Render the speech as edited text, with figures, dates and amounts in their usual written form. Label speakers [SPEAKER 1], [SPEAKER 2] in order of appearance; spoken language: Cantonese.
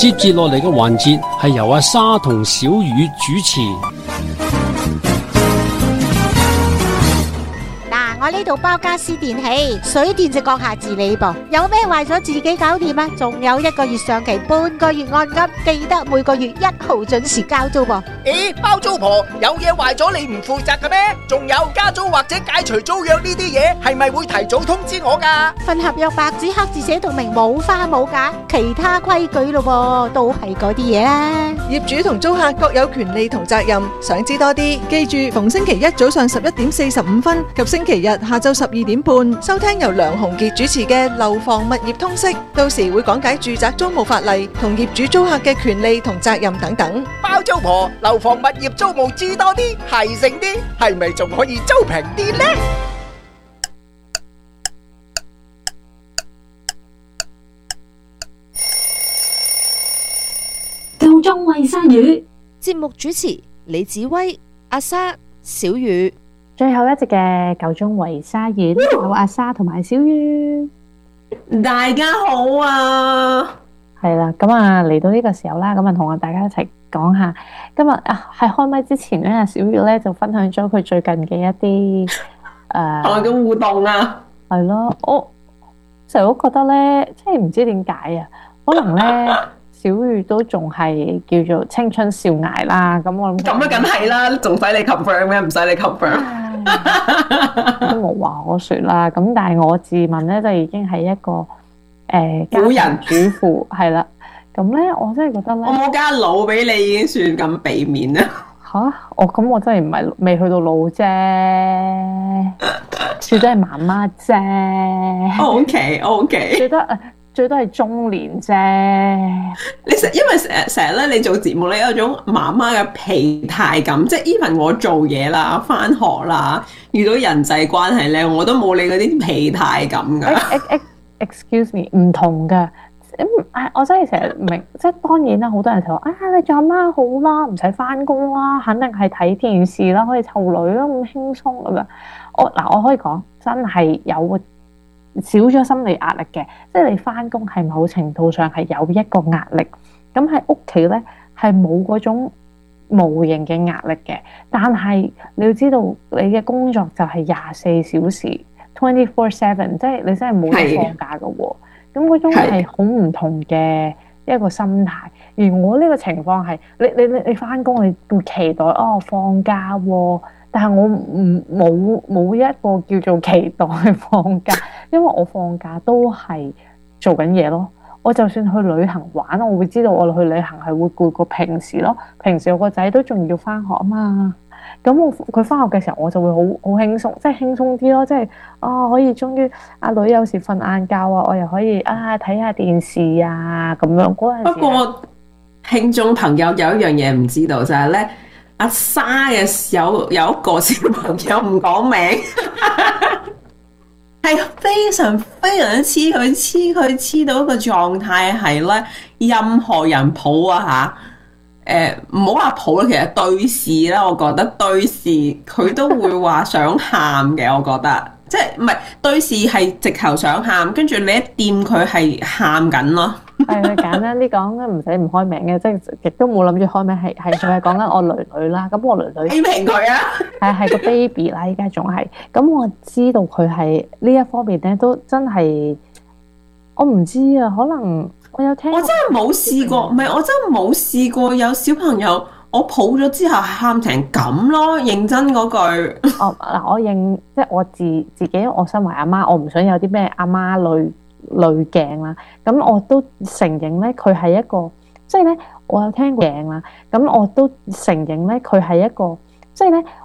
[SPEAKER 1] 接住落嚟嘅環節係由阿莎同小雨主持。
[SPEAKER 2] 我呢度包家私電器，水電就閣下自理噃。有咩壞咗自己搞掂啊？仲有1個月上期，半個月按金，記得每個月1號準時交租噃。
[SPEAKER 3] 咦，包租婆有嘢壞咗你唔負責嘅咩？仲有加租或者解除租約呢啲嘢，係咪會提早通知我㗎？
[SPEAKER 2] 份合約白紙黑字寫到明，冇花冇假，其他規矩咯噃，都係嗰啲嘢啦。
[SPEAKER 4] 業主同租客各有權利同責任，想知多啲，記住逢星期一早上11點45分及星期日下晝12點半，收聽由梁鴻傑主持嘅《樓房物業通識》，到時會講解住宅租務法例同業主租客嘅權利同責任等等。
[SPEAKER 3] 包租婆樓房物業租務知多啲，係醒啲，係咪仲可以租平啲呢？
[SPEAKER 5] 夠鐘餵鯊魚。
[SPEAKER 6] 節目主持李子威、阿莎、小雨。
[SPEAKER 7] 最後一節嘅夠鐘餵鯊魚，有阿莎同埋小雨。
[SPEAKER 5] 大家好啊！
[SPEAKER 7] 係啦，咁啊嚟到呢個時候啦，咁啊同大家一齊講下今日啊喺開麥之前咧，小雨咧就分享咗佢最近嘅一啲
[SPEAKER 5] 同我嘅互動啊，
[SPEAKER 7] 係咯，我成日都覺得咧，即係唔知點解啊，可能咧小雨都仲係叫做青春少艾啦，咁我諗
[SPEAKER 5] 咁啊梗係啦，仲使你 confirm 咩？唔使你 confirm。
[SPEAKER 7] 都冇話可說啦，咁但係我自問咧就已經係一個
[SPEAKER 5] 古人
[SPEAKER 7] 家庭主婦係啦，咁咧我真係覺得咧，
[SPEAKER 5] 我冇加老俾你已經算咁俾面啦。
[SPEAKER 7] 吓，我真係唔係未去到老啫，最多係媽媽啫。
[SPEAKER 5] OK，
[SPEAKER 7] 最多係中年啫。
[SPEAKER 5] 因為成日咧，你做節目咧有種媽媽嘅疲態感，即係 even 我做嘢啦、返學啦、遇到人際關係咧，我都冇你嗰啲疲態感噶。
[SPEAKER 7] Excuse me， 唔同噶。我真係成日明，即係當然啦，好多人就話你做阿媽好啦，唔使返工啦，肯定係睇電視啦，可以湊女啦，咁輕鬆咁樣。我可以講，真係有少咗心理壓力嘅，即係你返工係某程度上係有一個壓力，咁喺屋企咧係冇嗰種無形嘅壓力嘅，但係你要知道你嘅工作就係24小時 24/7， 即係你真係冇得放假㗎喎。咁嗰種係好唔同嘅一個心態。而我呢個情況係，你返工你會期待放假喎，但係我冇一個叫做期待放假，因為我放假都係做緊嘢咯。我就算去旅行玩，我會知道我去旅行係會攰過平時咯。平時我個仔都仲要返學啊嘛。咁佢返學嘅時候，我就會好輕鬆，即係輕鬆啲咯，即係可以終於阿女有時瞓晏覺啊，我又可以睇下電視啊咁樣嗰陣時。不
[SPEAKER 5] 過聽眾朋友有一樣嘢唔知道就係咧，阿莎嘅有一個小朋友唔講名，係非常非常黐佢黐到一個狀態係咧，任何人抱啊唔好話抱啦，其實對視啦，我覺得對視佢都會話想喊嘅，我覺得即係唔係對視係直頭想喊，跟住你一掂佢係喊緊咯。
[SPEAKER 7] 係簡單啲講，唔使唔開名嘅，即係亦都冇諗住開名，係仲係講緊我女啦。咁我女
[SPEAKER 5] 批評佢啊，
[SPEAKER 7] 係個 baby 啦，依家仲係。咁我知道佢係呢一方面咧，都真係我唔知啊，可能。我真係冇試過，
[SPEAKER 5] 唔係我真係冇試過有小朋友我抱咗之後喊成咁咯，認真嗰句。
[SPEAKER 7] 我認即係我自己，我身為阿媽，我唔想有啲咩阿媽濾鏡啦。咁我都承認咧，佢係一個即係咧，我有聽過鏡啦。咁我都承認咧，佢係一個即係咧，